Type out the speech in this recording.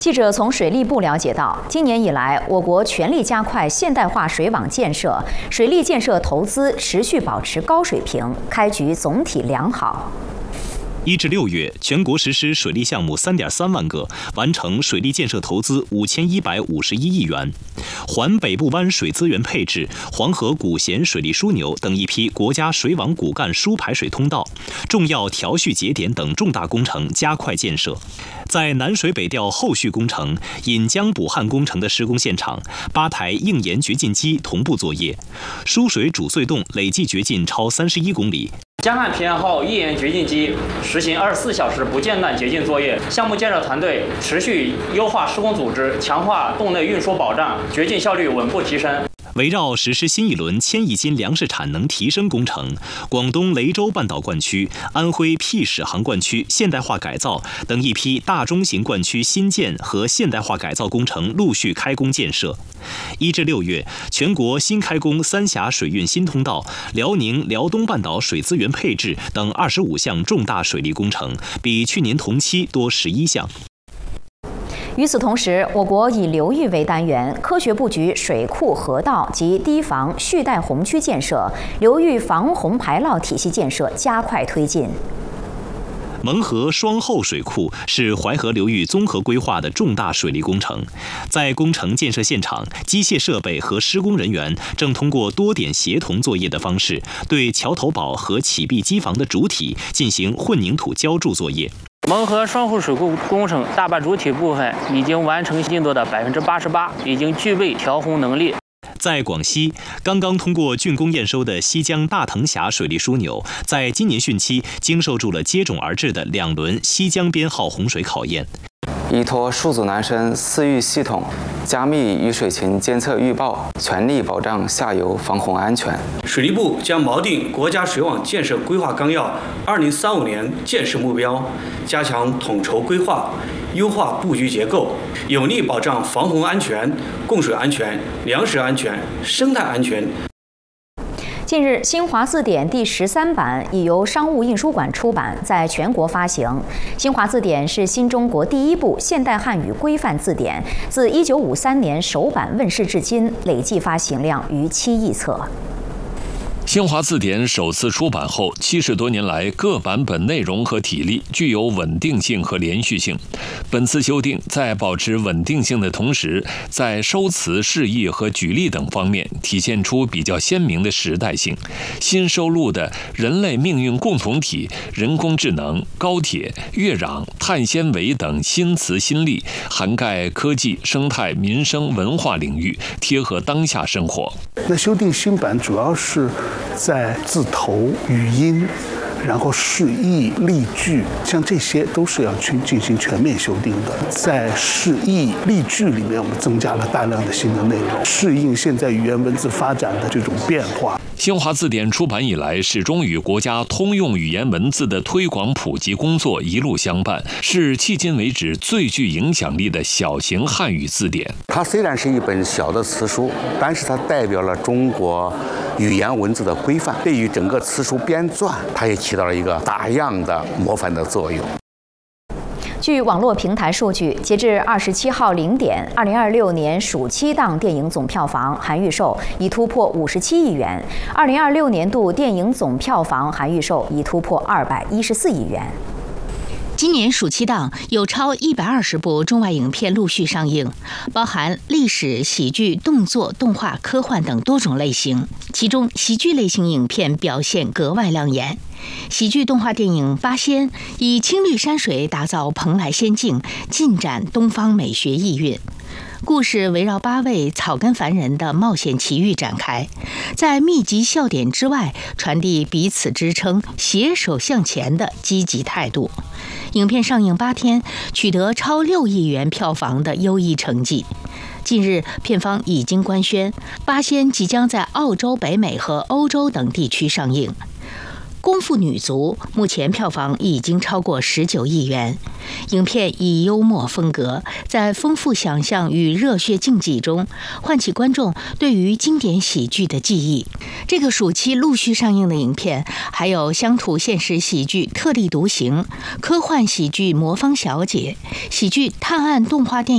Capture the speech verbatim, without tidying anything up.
记者从水利部了解到，今年以来，我国全力加快现代化水网建设，水利建设投资持续保持高水平，开局总体良好。 一至六月，全国实施水利项目三点三万个，完成水利建设投资五千一百五十一亿元。环北部湾水资源配置、黄河古咸水利枢纽等一批国家水网骨干输排水通道、重要调蓄节点等重大工程加快建设。在南水北调后续工程、引江补汉工程的施工现场，八台硬盐掘进机同步作业，输水主隧洞累计掘进超三十一公里。 江汉平原号硬盐掘进机实行二十四小时不间断掘进作业，项目建设团队持续优化施工组织，强化洞内运输保障，掘进效率稳步提升。 围绕实施新一轮千亿斤粮食产能提升工程，广东雷州半岛灌区、安徽辟始航灌区现代化改造等一批大中型灌区新建和现代化改造工程陆续开工建设。一至六月，全国新开工三峡水运新通道、辽宁辽东半岛水资源配置等二十五项重大水利工程，比去年同期多十一项。 与此同时，我国以流域为单元，科学布局水库、河道及堤防蓄带洪区建设，流域防洪排涝体系建设加快推进。 蒙河双后水库是淮河流域综合规划的重大水利工程，在工程建设现场，机械设备和施工人员正通过多点协同作业的方式，对桥头堡和起壁机房的主体进行混凝土浇筑作业。 蒙河双后水库工程大坝主体部分已经完成进度的百分之八十八，已经具备调洪能力。 在广西，刚刚通过竣工验收的西江大藤峡水利枢纽，在今年汛期经受住了接踵而至的两轮西江边号洪水考验。 依托数组男生私域系统，加密雨水情监测预报，全力保障下游防洪安全。 水利部将锚定国家水网建设规划纲要二零三五年建设目标，加强统筹规划，优化布局结构，有力保障防洪安全、供水安全、粮食安全、生态安全。 近日，新华字典第十三版已由商务印书馆出版，在全国发行。新华字典是新中国第一部现代汉语规范字典，自一九五三年首版问世至今，累计发行量逾七亿册。 新华字典首次出版后，七十多年来各版本内容和体例具有稳定性和连续性。本次修订在保持稳定性的同时，在收词、释义和举例等方面体现出比较鲜明的时代性。新收录的人类命运共同体、人工智能、高铁、月壤、碳纤维等新词新例，涵盖科技、生态、民生、文化领域，贴合当下生活。 那修订新版主要是在字头、语音，然后释义、例句，像这些都是要去进行全面修订的。在释义、例句里面，我们增加了大量的新的内容，适应现在语言文字发展的这种变化。 新华字典出版以来，始终与国家通用语言文字的推广普及工作一路相伴，是迄今为止最具影响力的小型汉语字典。 它虽然是一本小的词书，但是它代表了中国语言文字的规范，对于整个词书编纂，它也起到了一个大样的模范的作用。 据网络平台数据，截至二十七号零点，二零二六年暑期档电影总票房含预售已突破五十七亿元，二零二六年度电影总票房含预售已突破二百一十四亿元。 今年暑期档有超一百二十部中外影片陆续上映，包含历史、喜剧、动作、动画、科幻等多种类型。其中，喜剧类型影片表现格外亮眼。喜剧动画电影《八仙》以青绿山水打造蓬莱仙境，尽展东方美学意蕴。故事围绕八位草根凡人的冒险奇遇展开，在密集笑点之外，传递彼此支撑、携手向前的积极态度。影片上映八天，取得超六亿元票房的优异成绩。近日，片方已经官宣，《八仙》即将在澳洲、北美和欧洲等地区上映。功夫女足目前票房已经超过十九亿元。影片以幽默风格，在丰富想象与热血竞技中，唤起观众对于经典喜剧的记忆。这个暑期陆续上映的影片还有乡土现实喜剧《特立独行》、科幻喜剧《魔方小姐》、喜剧探案动画电影